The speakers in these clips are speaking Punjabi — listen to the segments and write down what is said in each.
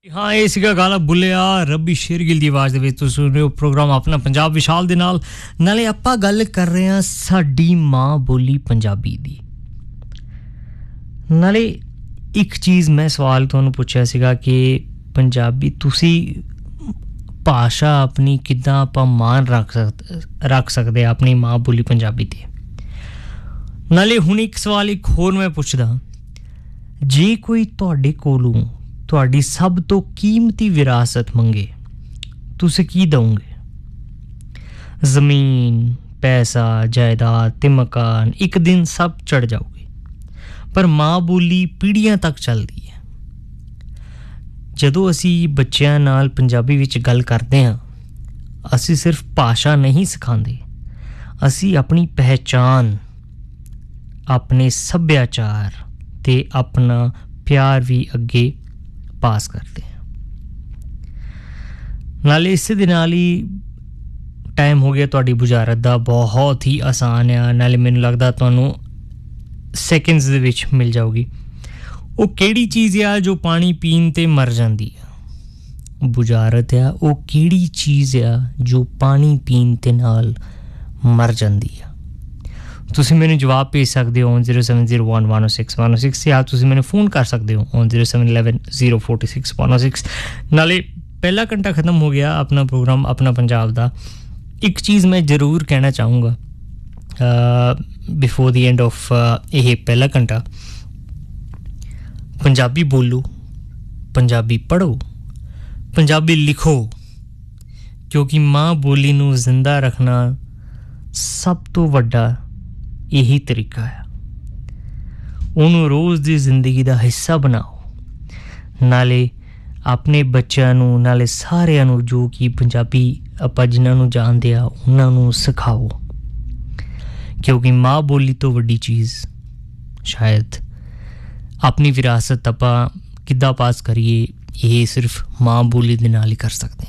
हाँ ਇਹ ਸੀਗਾ ਗਾਣਾ ਬੁੱਲਿਆ ਰੱਬੀ ਸ਼ੇਰਗਿੱਲ ਦੀ ਆਵਾਜ਼ ਦੇ ਵਿੱਚ ਤੁਸੀਂ ਸੁਣ ਰਹੇ ਹੋ ਪ੍ਰੋਗਰਾਮ ਆਪਣਾ ਪੰਜਾਬ ਵਿਸ਼ਾਲ ਦੇ ਨਾਲ ਨਾਲੇ ਆਪਾਂ ਗੱਲ ਕਰ ਰਹੇ ਹਾਂ ਸਾਡੀ ਮਾਂ ਬੋਲੀ ਪੰਜਾਬੀ ਦੀ ਨਾਲੇ ਇੱਕ ਚੀਜ਼ ਮੈਂ ਸਵਾਲ ਤੁਹਾਨੂੰ ਪੁੱਛਿਆ ਸੀਗਾ ਕਿ ਪੰਜਾਬੀ ਤੁਸੀਂ ਭਾਸ਼ਾ ਆਪਣੀ ਕਿੱਦਾਂ ਆਪਾਂ ਮਾਨ ਰੱਖ ਸਕਦੇ ਆਪਣੀ ਮਾਂ ਬੋਲੀ ਪੰਜਾਬੀ ਤੇ ਨਾਲੇ ਹੁਣ ਇੱਕ ਸਵਾਲ ਇੱਕ ਹੋਰ ਮੈਂ ਪੁੱਛਦਾ ਜੇ ਕੋਈ ਤੁਹਾਡੇ ਕੋਲੋਂ ਤੁਹਾਡੀ ਸਭ ਤੋਂ ਕੀਮਤੀ ਵਿਰਾਸਤ ਮੰਗੇ ਤੁਸੀਂ ਕੀ ਦੋਗੇ ਜ਼ਮੀਨ ਪੈਸਾ ਜਾਇਦਾਦ ਤੇ ਮਕਾਨ ਇੱਕ ਦਿਨ ਸਭ ਚੜ ਜਾਓਗੇ ਪਰ ਮਾਂ ਬੋਲੀ ਪੀੜ੍ਹੀਆਂ ਤੱਕ ਚੱਲਦੀ ਹੈ ਜਦੋਂ ਅਸੀਂ ਬੱਚਿਆਂ ਨਾਲ ਪੰਜਾਬੀ ਵਿੱਚ ਗੱਲ ਕਰਦੇ ਹਾਂ ਅਸੀਂ ਸਿਰਫ ਭਾਸ਼ਾ ਨਹੀਂ ਸਿਖਾਉਂਦੇ ਅਸੀਂ ਆਪਣੀ ਪਹਿਚਾਨ ਆਪਣੇ ਸੱਭਿਆਚਾਰ ਤੇ ਆਪਣਾ ਪਿਆਰ ਵੀ ਅੱਗੇ ਪਾਸ करते हैं नाले इस दे नाल ही टाइम हो गया तुहाडी बुझारत दा बहुत ही आसान है नाले मैनूं लगदा तुहानूं सेकंड्स दे विच मिल जाऊगी वो केड़ी चीज़ है जो पानी पीन ते मर जांदी है बुझारत है वो केड़ी चीज़ है जो पानी पीन ते नाल मर जांदी है ਤੁਸੀਂ ਮੈਨੂੰ ਜਵਾਬ ਭੇਜ ਸਕਦੇ ਹੋ 07011061106 ਜਾਂ ਤੁਸੀਂ ਮੈਨੂੰ ਫੋਨ ਕਰ ਸਕਦੇ ਹੋ 07110461106 ਨਾਲੇ ਪਹਿਲਾ ਘੰਟਾ ਖਤਮ ਹੋ ਗਿਆ ਆਪਣਾ ਪ੍ਰੋਗਰਾਮ ਆਪਣਾ ਪੰਜਾਬ ਦਾ ਇੱਕ ਚੀਜ਼ ਮੈਂ ਜ਼ਰੂਰ ਕਹਿਣਾ ਚਾਹੂੰਗਾ ਬਿਫੋਰ ਦੀ ਐਂਡ ਆਫ ਇਹ ਪਹਿਲਾ ਘੰਟਾ ਪੰਜਾਬੀ ਬੋਲੋ ਪੰਜਾਬੀ ਪੜ੍ਹੋ ਪੰਜਾਬੀ ਲਿਖੋ ਕਿਉਂਕਿ ਮਾਂ ਬੋਲੀ ਨੂੰ ਜ਼ਿੰਦਾ ਰੱਖਣਾ ਸਭ ਤੋਂ ਵੱਡਾ यही तरीका है उन्होंने रोज़ दी जिंदगी दा हिस्सा बनाओ नाले अपने बच्चों नू नाले सारियां नू जो कि पंजाबी आपां जिन्हां नू जानदे आ उन्हां नू सिखाओ क्योंकि माँ बोली तो वड्डी चीज़ शायद अपनी विरासत आपां किद्दां पास करिए ये सिर्फ माँ बोली दे नाल ही कर सकते हैं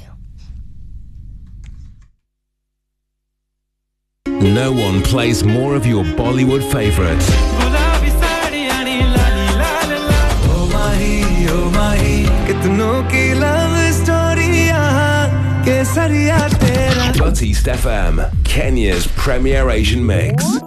No one plays more of your Bollywood favourites. Oh mahi, kitno ki love story yahan kesariya tera. Buttist FM, Kenya's premier Asian mix.